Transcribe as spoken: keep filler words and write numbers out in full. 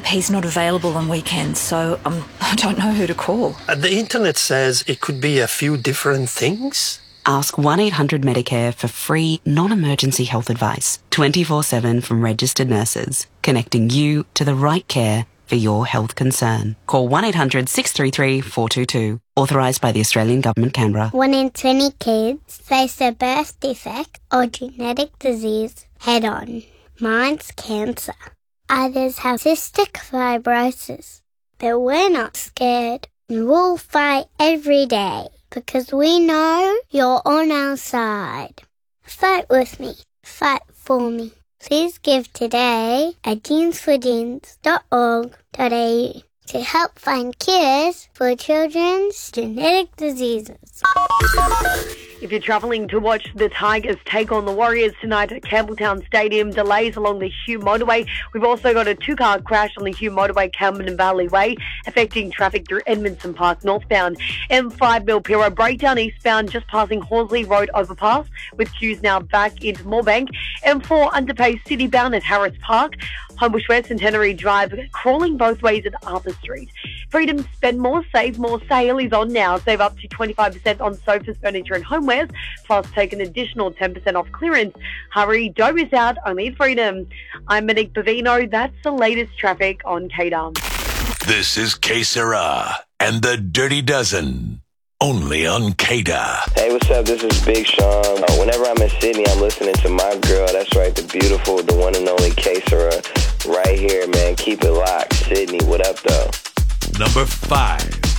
he's not available on weekends, so um, I don't know who to call. Uh, the internet says it could be a few different things. Ask one eight hundred Medicare for free, non-emergency health advice, twenty-four seven from registered nurses, connecting you to the right care for your health concern. Call one eight hundred six three three four two two. Authorised by the Australian Government, Canberra. One in twenty kids face a birth defect or genetic disease head-on. Mine's cancer. Others have cystic fibrosis. But we're not scared. And we'll fight every day because we know you're on our side. Fight with me. Fight for me. Please give today at genes for genes dot org dot a u to help find cures for children's genetic diseases. If you're travelling to watch the Tigers take on the Warriors tonight at Campbelltown Stadium, delays along the Hume Motorway. We've also got a two-car crash on the Hume Motorway, Campbell Valley Way, affecting traffic through Edmondson Park northbound. M five Milpiro breakdown eastbound just passing Horsley Road overpass, with queues now back into Moorebank. M four underpass citybound at Harris Park. Homebush West Centenary Drive crawling both ways at Arthur Street. Freedom Spend More, Save More sale is on now. Save up to twenty-five percent on sofas, furniture and homewares, plus take an additional ten percent off clearance. Hurry, dough is out, only at Freedom. I'm Monique Bavino. That's the latest traffic on K D A R. This is K Sarah and the Dirty Dozen. Only on K D A R. Hey, what's up? This is Big Sean. Uh, whenever I'm in Sydney, I'm listening to my girl. That's right, the beautiful, the one and only K Sarah. Right here, man. Keep it locked. Sydney, what up, though? Number five.